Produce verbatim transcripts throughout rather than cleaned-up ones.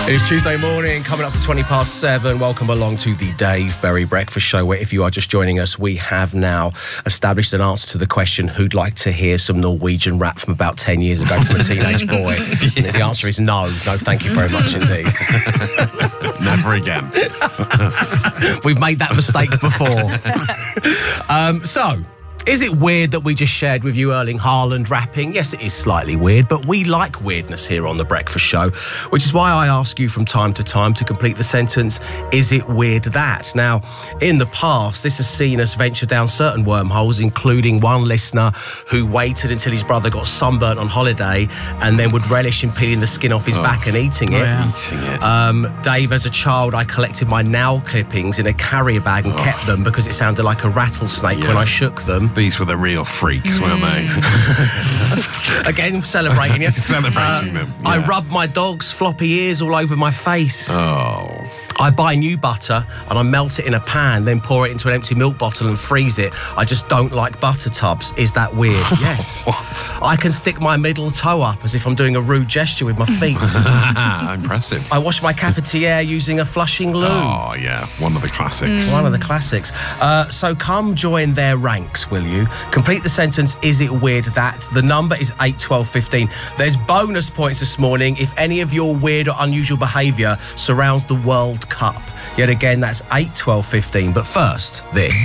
It is Tuesday morning, coming up to twenty past seven. Welcome along to the Dave Berry Breakfast Show, where if you are just joining us, we have now established an answer to the question, who'd like to hear some Norwegian rap from about ten years ago from a teenage boy? Yes. The answer is no. No, thank you very much indeed. Never again. We've made that mistake before. um, so... Is it weird that we just shared with you Erling Haaland rapping? Yes, it is slightly weird, but we like weirdness here on The Breakfast Show, which is why I ask you from time to time to complete the sentence, is it weird that? Now, in the past, this has seen us venture down certain wormholes, including one listener who waited until his brother got sunburnt on holiday and then would relish in peeling the skin off his oh. back and eating it. Oh, yeah. Eating it. Um, Dave, as a child, I collected my nail clippings in a carrier bag and oh. kept them because it sounded like a rattlesnake yeah. when I shook them. These were the real freaks, weren't they? Again, celebrating you. Celebrating uh, them. Yeah. I rubbed my dog's floppy ears all over my face. Oh. I buy new butter and I melt it in a pan, then pour it into an empty milk bottle and freeze it. I just don't like butter tubs. Is that weird? Yes. What? I can stick my middle toe up as if I'm doing a rude gesture with my feet. Impressive. I wash my cafetiere using a flushing loo. Oh, yeah. One of the classics. Mm. One of the classics. Uh, so come join their ranks, will you? Complete the sentence, is it weird that? The number is eight twelve fifteen. There's bonus points this morning if any of your weird or unusual behaviour surrounds the World Cup. Yet again, that's eight twelve fifteen. But first, this.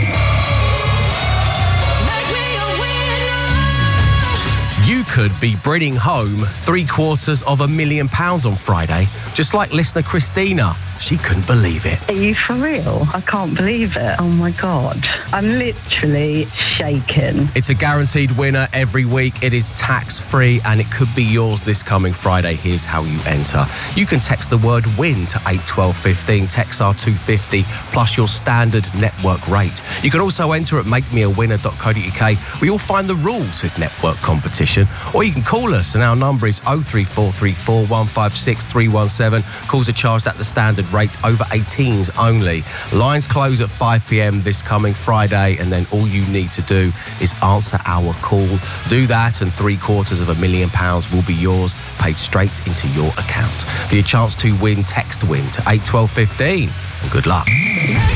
You could be bringing home three quarters of a million pounds on Friday, just like listener Christina. She couldn't believe it. Are you for real? I can't believe it. Oh my God. I'm literally shaking. It's a guaranteed winner every week. It is tax-free and it could be yours this coming Friday. Here's how you enter. You can text the word WIN to eight twelve fifteen, text R two fifty, plus your standard network rate. You can also enter at make me a winner dot co dot U K, where you'll find the rules for this network competition. Or you can call us, and our number is oh three four three four, one five six, three one seven. Calls are charged at the standard rate, over eighteens only. Lines close at five p m this coming Friday, and then all you need to do is answer our call. Do that and three quarters of a million pounds will be yours, paid straight into your account. For your chance to win, text WIN to eight twelve fifteen, and good luck.